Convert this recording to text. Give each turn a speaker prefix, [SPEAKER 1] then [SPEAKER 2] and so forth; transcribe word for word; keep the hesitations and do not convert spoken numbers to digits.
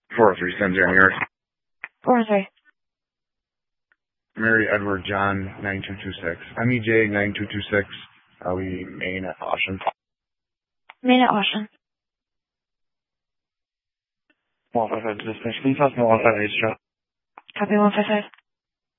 [SPEAKER 1] four oh three, send zero here.
[SPEAKER 2] four oh three.
[SPEAKER 1] Mary Edward John nine two two six. M E J nine two two six. Are we Maine at Ocean?
[SPEAKER 2] Maine at Ocean.
[SPEAKER 1] one five five dispatch. Please pass me one five eight shot.
[SPEAKER 2] Copy one five five.